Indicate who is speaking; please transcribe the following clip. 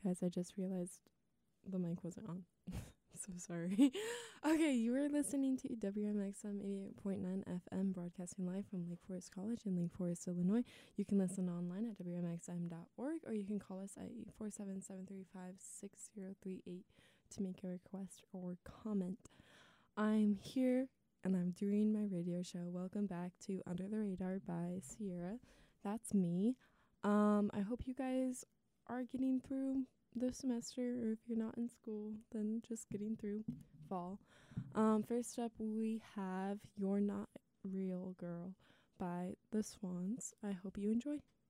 Speaker 1: Guys, I just realized the mic wasn't on. So sorry. Okay, you are listening to WMXM 88.9 FM, broadcasting live from Lake Forest College in Lake Forest, Illinois. You can listen online at WMXM.org, or you can call us at 847-735-6038 to make a request or comment. I'm here and I'm doing my radio show. Welcome back to Under the Radar by Sierra. That's me. I hope you guys are getting through the semester, or if you're not in school, then just getting through fall. First up, we have You're Not Real Girl by The Swans. I hope you enjoy.